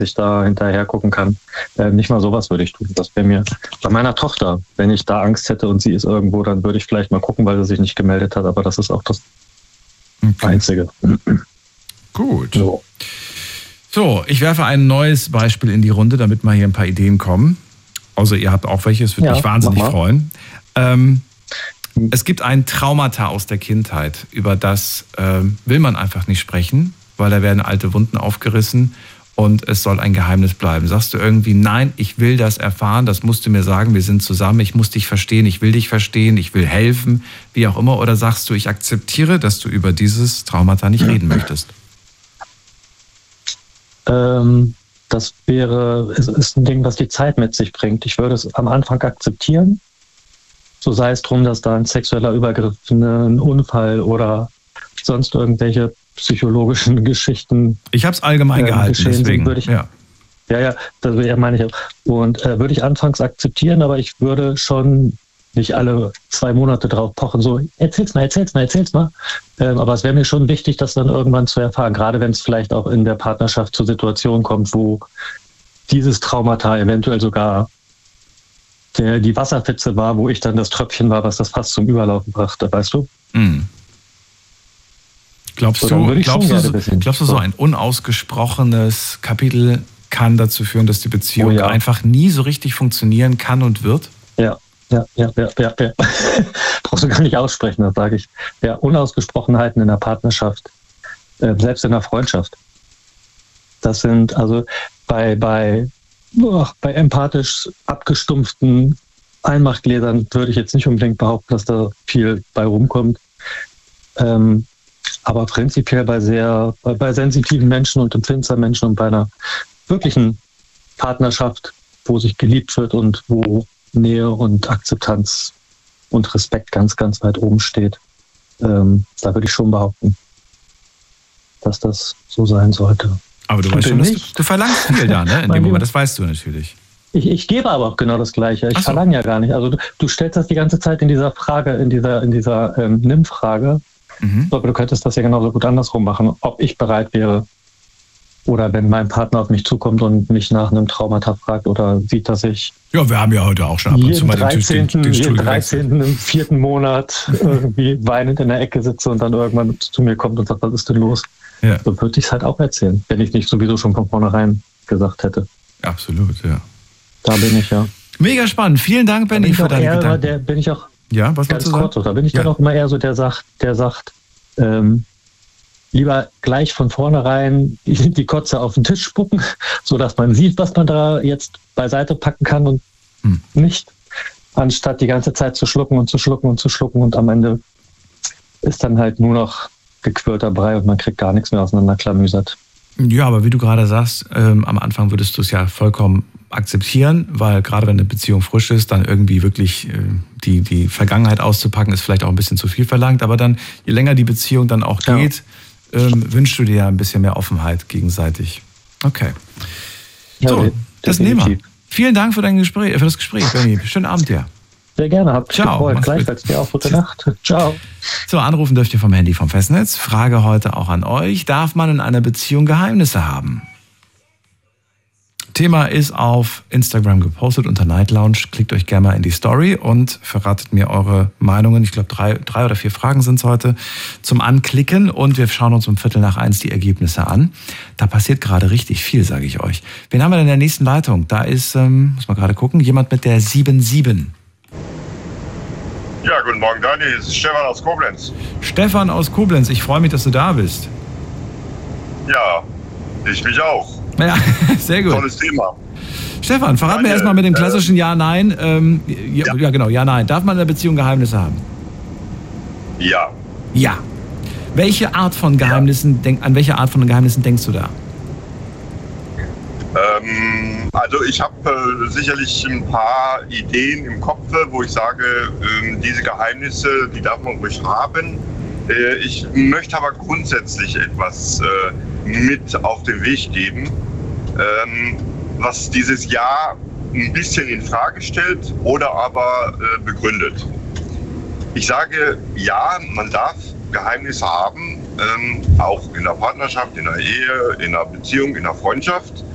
ich da hinterher gucken kann. Nicht mal sowas würde ich tun. Das wäre mir bei meiner Tochter, wenn ich da Angst hätte und sie ist irgendwo, dann würde ich vielleicht mal gucken, weil sie sich nicht gemeldet hat. Aber das ist auch das Einzige. Gut. So, ich werfe ein neues Beispiel in die Runde, damit mal hier ein paar Ideen kommen. Also ihr habt auch welche, es würde mich wahnsinnig freuen. Es gibt ein Traumata aus der Kindheit, über das will man einfach nicht sprechen, weil da werden alte Wunden aufgerissen und es soll ein Geheimnis bleiben. Sagst du irgendwie, nein, ich will das erfahren, das musst du mir sagen, wir sind zusammen, ich muss dich verstehen, ich will dich verstehen, ich will helfen, wie auch immer. Oder sagst du, ich akzeptiere, dass du über dieses Traumata nicht reden möchtest? Das ist ein Ding, was die Zeit mit sich bringt. Ich würde es am Anfang akzeptieren. So sei es drum, dass da ein sexueller Übergriff, ein Unfall oder sonst irgendwelche psychologischen Geschichten. Ich habe es allgemein gehalten, deswegen. Das meine ich auch. Und würde ich anfangs akzeptieren, aber ich würde schon nicht alle 2 Monate drauf pochen, so erzähl's mal. Aber es wäre mir schon wichtig, das dann irgendwann zu erfahren, gerade wenn es vielleicht auch in der Partnerschaft zur Situation kommt, wo dieses Traumata eventuell sogar die Wasserpfütze war, wo ich dann das Tröpfchen war, was das fast zum Überlaufen brachte, weißt du? Mhm. Glaubst du, so ein unausgesprochenes Kapitel kann dazu führen, dass die Beziehung einfach nie so richtig funktionieren kann und wird? Ja. Brauchst du gar nicht aussprechen, das sage ich. Ja, Unausgesprochenheiten in der Partnerschaft, selbst in der Freundschaft. Das sind also bei empathisch abgestumpften Einmachgläsern würde ich jetzt nicht unbedingt behaupten, dass da viel bei rumkommt. Aber prinzipiell bei sensitiven Menschen und empfindsamen Menschen und bei einer wirklichen Partnerschaft, wo sich geliebt wird und wo Nähe und Akzeptanz und Respekt ganz, ganz weit oben steht, da würde ich schon behaupten, dass das so sein sollte. Aber du weißt schon, du verlangst viel da, ne? In dem Moment, das weißt du natürlich. Ich gebe aber auch genau das Gleiche. Ich verlange ja gar nicht. Also du stellst das die ganze Zeit in dieser Frage, in dieser Nimm-Frage. Aber du könntest das ja genauso gut andersrum machen, ob ich bereit wäre. Oder wenn mein Partner auf mich zukommt und mich nach einem Traumata fragt oder sieht, dass ich... Ja, wir haben ja heute auch schon ab und zu mal den Stuhl 13. im 4. Monat irgendwie weinend in der Ecke sitze und dann irgendwann zu mir kommt und sagt, was ist denn los? Ja. So würde ich es halt auch erzählen, wenn ich nicht sowieso schon von vornherein gesagt hätte. Absolut, ja. Da bin ich ja. Mega spannend. Vielen Dank, Benny, für deine Gedanken. Bin ich auch ja, was ganz kurz. Da bin ich dann auch immer eher so, der sagt, lieber gleich von vornherein die Kotze auf den Tisch spucken, sodass man sieht, was man da jetzt beiseite packen kann und nicht, anstatt die ganze Zeit zu schlucken und am Ende ist dann halt nur noch gequirlter Brei und man kriegt gar nichts mehr auseinanderklamüsert. Ja, aber wie du gerade sagst, am Anfang würdest du es ja vollkommen akzeptieren, weil gerade wenn eine Beziehung frisch ist, dann irgendwie wirklich die Vergangenheit auszupacken, ist vielleicht auch ein bisschen zu viel verlangt. Aber dann, je länger die Beziehung dann auch geht, wünschst du dir ja ein bisschen mehr Offenheit gegenseitig. Okay. So, das nehmen wir. Vielen Dank für das Gespräch, Benny. Schönen Abend dir. Sehr gerne, habt mich gefreut. Gleichfalls dir auch gute Nacht. Ciao. So, anrufen dürft ihr vom Handy vom Festnetz. Frage heute auch an euch. Darf man in einer Beziehung Geheimnisse haben? Thema ist auf Instagram gepostet unter Night Lounge. Klickt euch gerne mal in die Story und verratet mir eure Meinungen. Ich glaube, 3 oder 4 Fragen sind es heute zum Anklicken und wir schauen uns um 1:15 die Ergebnisse an. Da passiert gerade richtig viel, sage ich euch. Wen haben wir denn in der nächsten Leitung? Da ist, muss man gerade gucken, jemand mit der 77. Ja, guten Morgen, Daniel. Hier ist Stefan aus Koblenz. Stefan aus Koblenz, ich freue mich, dass du da bist. Ja, ich mich auch. Ja, sehr gut. Tolles Thema. Stefan, verrat mir erstmal mit dem klassischen Ja-Nein. Ja, genau, Ja-Nein. Darf man in einer Beziehung Geheimnisse haben? Ja. Ja. An welche Art von Geheimnissen denkst du da? Also ich habe sicherlich ein paar Ideen im Kopf, wo ich sage, diese Geheimnisse, die darf man ruhig haben. Ich möchte aber grundsätzlich etwas mit auf den Weg geben, was dieses Ja ein bisschen in Frage stellt oder aber begründet. Ich sage, ja, man darf Geheimnisse haben, auch in der Partnerschaft, in der Ehe, in der Beziehung, in der Freundschaft.